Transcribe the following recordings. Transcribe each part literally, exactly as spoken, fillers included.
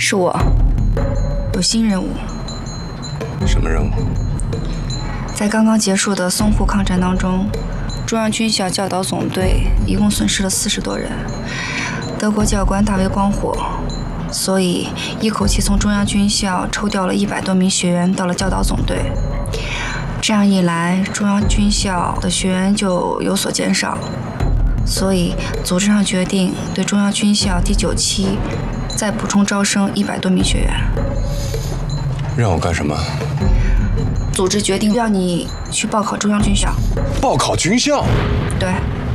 是我，有新任务。 什么任务？ 在刚刚结束的淞沪抗战当中，中央军校教导总队一共损失了四十多人，德国教官大为光火，所以一口气从中央军校抽调了一百多名学员到了教导总队。这样一来，中央军校的学员就有所减少，所以组织上决定对中央军校第九期再补充招生一百多名学员。 让我干什么？ 组织决定让你去报考中央军校。 报考军校？ 对。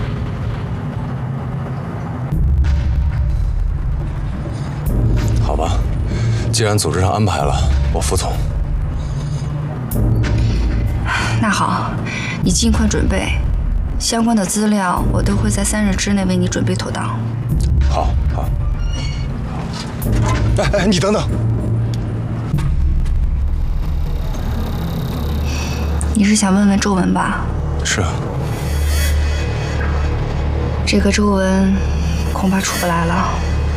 好吧，既然组织上安排了，我服从。 那好，你尽快准备，相关的资料我都会在三日之内为你准备妥当。 好，好。哎哎，你等等。 你是想问问周文吧？ 是啊。 这个周文恐怕出不来了。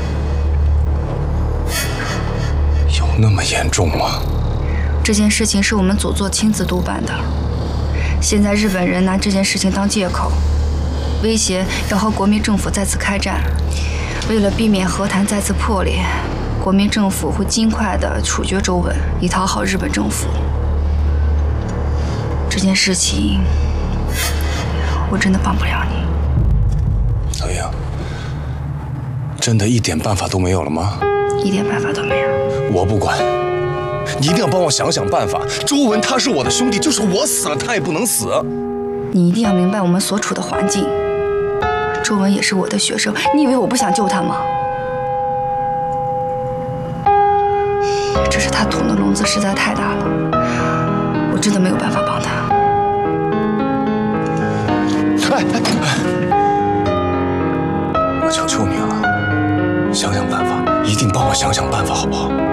有那么严重吗？ 这件事情是我们组座亲自督办的。现在日本人拿这件事情当借口，威胁要和国民政府再次开战。为了避免和谈再次破裂，国民政府会尽快地处决周文，以讨好日本政府。这件事情，我真的帮不了你。 小英，真的一点办法都没有了吗？ 一点办法都没有。 我不管。你一定要帮我想想办法。周文他是我的兄弟，就是我死了他也不能死。 你一定要明白我们所处的环境。周文也是我的学生，你以为我不想救他吗？只是他捅的笼子实在太大了，我真的没有办法帮他。 哎哎哎！我求求你了，想想办法，一定帮我想想办法，好不好？